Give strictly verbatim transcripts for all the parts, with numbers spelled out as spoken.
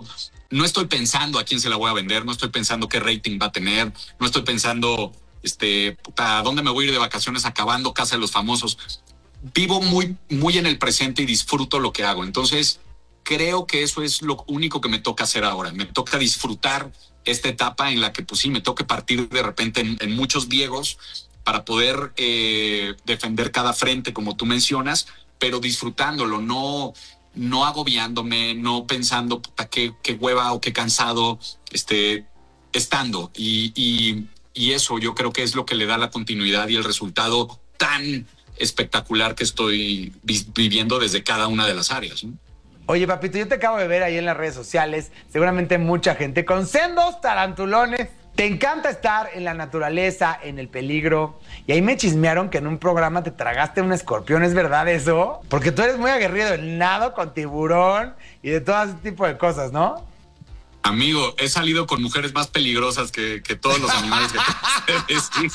no estoy pensando a quién se la voy a vender, no estoy pensando qué rating va a tener, no estoy pensando este, puta, a dónde me voy a ir de vacaciones acabando Casa de los Famosos. Vivo muy, muy en el presente y disfruto lo que hago. Entonces, creo que eso es lo único que me toca hacer ahora. Me toca disfrutar esta etapa en la que, pues sí, me toca partir de repente en, en muchos diegos para poder eh, defender cada frente, como tú mencionas, pero disfrutándolo, no, no agobiándome, no pensando puta, qué, qué hueva o qué cansado, este, estando. Y, y, y eso yo creo que es lo que le da la continuidad y el resultado tan espectacular que estoy vi- viviendo desde cada una de las áreas, ¿no? Oye, papito, yo te acabo de ver ahí en las redes sociales, seguramente mucha gente con sendos tarantulones. Te encanta estar en la naturaleza, en el peligro. Y ahí me chismearon que en un programa te tragaste un escorpión, ¿es verdad eso? Porque tú eres muy aguerrido en nado, con tiburón y de todo ese tipo de cosas, ¿no? Amigo, he salido con mujeres más peligrosas que, que todos los animales que te decir.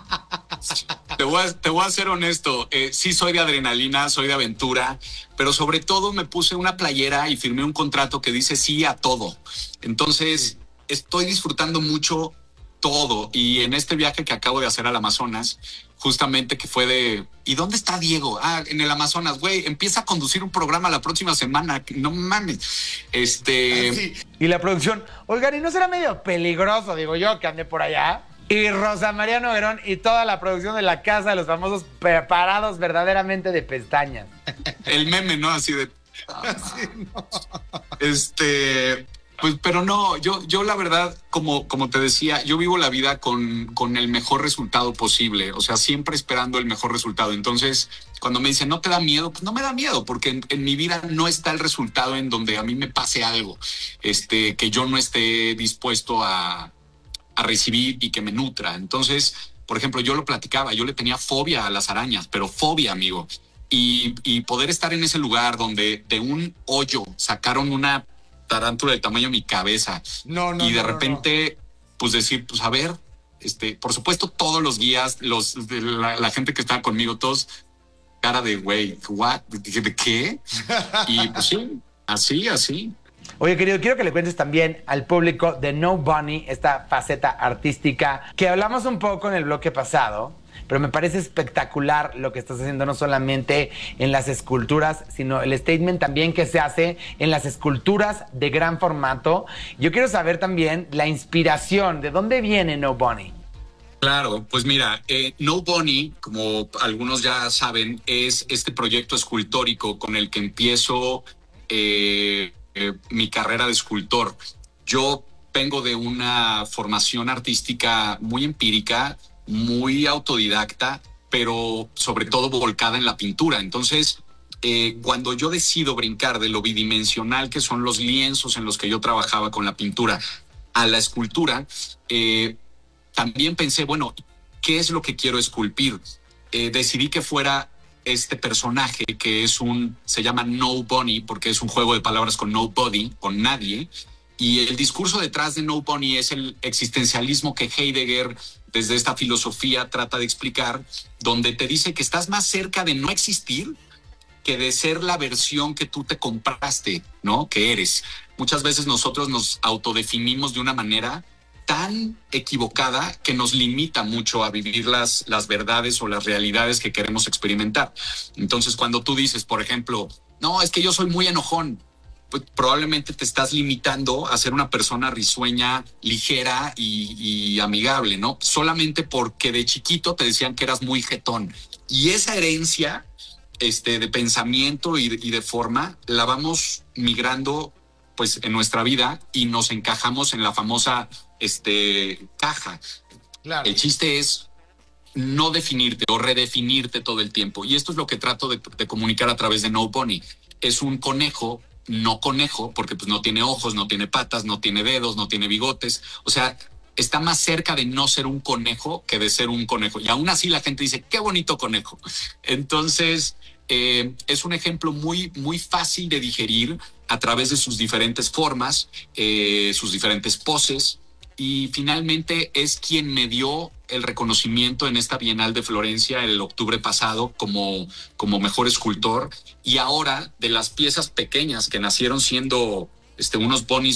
Te voy a, te voy a ser honesto, eh, sí soy de adrenalina, soy de aventura, pero sobre todo me puse una playera y firmé un contrato que dice sí a todo. Entonces, estoy disfrutando mucho todo. Y en este viaje que acabo de hacer al Amazonas, justamente que fue de, ¿y dónde está Diego? Ah, en el Amazonas, güey, empieza a conducir un programa la próxima semana, no mames. Este... Ah, sí. Y la producción, oigan, ¿y no será medio peligroso, digo yo, que ande por allá? Y Rosa María Noguerón y toda la producción de La Casa de los Famosos preparados verdaderamente de pestañas. El meme, ¿no? Así de... Sí, no. Este... Pues, pero no, yo, yo la verdad, como, como te decía, yo vivo la vida con, con el mejor resultado posible, o sea, siempre esperando el mejor resultado. Entonces, cuando me dicen, ¿no te da miedo? Pues no me da miedo, porque en, en mi vida no está el resultado en donde a mí me pase algo, este, que yo no esté dispuesto a, a recibir y que me nutra. Entonces, por ejemplo, yo lo platicaba, yo le tenía fobia a las arañas, pero fobia, amigo. Y, y poder estar en ese lugar donde de un hoyo sacaron una tarántula del tamaño de mi cabeza. No, no, y de no, repente, no, no. pues decir, pues a ver, este, por supuesto, todos los guías, los, de la, la gente que estaba conmigo, todos, cara de güey, ¿what? ¿De, de qué? Y pues sí, así, así. Oye, querido, quiero que le cuentes también al público de No Bunny, esta faceta artística, que hablamos un poco en el bloque pasado, pero me parece espectacular lo que estás haciendo, no solamente en las esculturas, sino el statement también que se hace en las esculturas de gran formato. Yo quiero saber también la inspiración, ¿de dónde viene No Bunny? Claro, pues mira, eh, No Bunny, como algunos ya saben, es este proyecto escultórico con el que empiezo eh, eh, mi carrera de escultor. Yo vengo de una formación artística muy empírica, muy autodidacta, pero sobre todo volcada en la pintura. Entonces, eh, cuando yo decido brincar de lo bidimensional que son los lienzos en los que yo trabajaba con la pintura a la escultura, eh, también pensé, bueno, ¿qué es lo que quiero esculpir? Eh, decidí que fuera este personaje que es un, se llama No Bunny porque es un juego de palabras con nobody, con nadie. Y el discurso detrás de No Bunny es el existencialismo que Heidegger, desde esta filosofía, trata de explicar, donde te dice que estás más cerca de no existir que de ser la versión que tú te compraste, ¿no? Que eres. Muchas veces nosotros nos autodefinimos de una manera tan equivocada que nos limita mucho a vivir las, las verdades o las realidades que queremos experimentar. Entonces, cuando tú dices, por ejemplo, no, es que yo soy muy enojón, pues probablemente te estás limitando a ser una persona risueña, ligera y, y amigable, ¿no? Solamente porque de chiquito te decían que eras muy jetón. Y esa herencia este, de pensamiento y de, y de forma la vamos migrando pues en nuestra vida y nos encajamos en la famosa este, caja. Claro. El chiste es no definirte o redefinirte todo el tiempo. Y esto es lo que trato de, de comunicar a través de No Bunny. Es un conejo, no conejo, porque pues no tiene ojos, no tiene patas, no tiene dedos, no tiene bigotes. O sea, está más cerca de no ser un conejo que de ser un conejo. Y aún así la gente dice, qué bonito conejo. Entonces, eh, es un ejemplo muy, muy fácil de digerir a través de sus diferentes formas, eh, sus diferentes poses. Y finalmente es quien me dio el reconocimiento en esta Bienal de Florencia el octubre pasado como, como mejor escultor. Y ahora, de las piezas pequeñas que nacieron siendo este, unos bonis